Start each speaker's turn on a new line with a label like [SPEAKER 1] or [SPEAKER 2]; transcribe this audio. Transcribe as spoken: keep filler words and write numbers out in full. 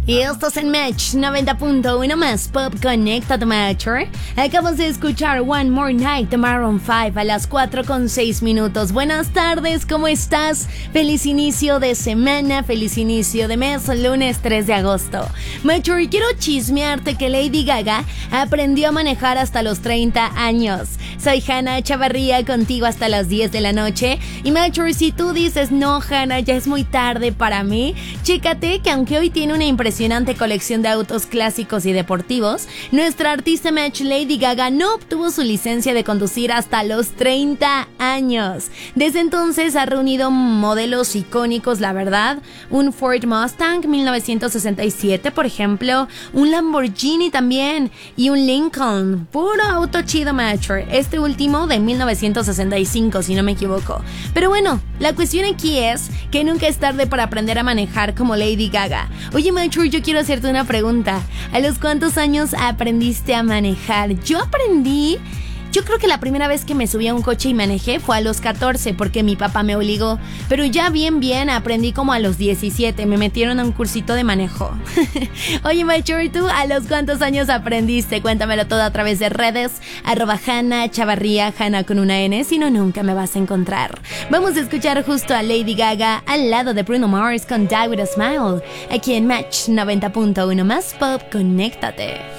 [SPEAKER 1] Y estos en Match noventa punto uno más Pop Connecta to Matcher. Acabamos de escuchar One More Night de Maroon cinco a las cuatro con seis minutos. Buenas tardes, ¿cómo estás? Feliz inicio de semana, feliz inicio de mes, lunes tres de agosto. Matcher, quiero chismearte que Lady Gaga aprendió a manejar hasta los treinta años. Soy Hanna Chavarría, contigo hasta las diez de la noche. Y Matcher, si tú dices, no Hanna, ya es muy tarde para mí, chécate que aunque hoy tiene una impresionante colección de autos clásicos y deportivos, nuestra artista Match Lady Gaga no obtuvo su licencia de conducir hasta los treinta años. Desde entonces ha reunido modelos icónicos, la verdad, un Ford Mustang mil novecientos sesenta y siete, por ejemplo, un Lamborghini también y un Lincoln, puro auto chido Matcher, este último de mil novecientos sesenta y cinco si no me equivoco. Pero bueno, la cuestión aquí es que nunca es tarde para aprender a manejar como Lady Gaga. Oye Matcher, yo quiero hacerte una pregunta. ¿A los cuántos años aprendiste a manejar? Yo aprendí... Yo creo que la primera vez que me subí a un coche y manejé fue a los catorce porque mi papá me obligó. Pero ya bien bien aprendí como a los diecisiete. Me metieron a un cursito de manejo. Oye, Matcher, ¿tú a los cuántos años aprendiste? Cuéntamelo todo a través de redes. Arroba Hanna Chavarría, Hanna con una N. Si no, nunca me vas a encontrar. Vamos a escuchar justo a Lady Gaga al lado de Bruno Mars con Die With A Smile. Aquí en Match noventa punto uno más Pop, conéctate.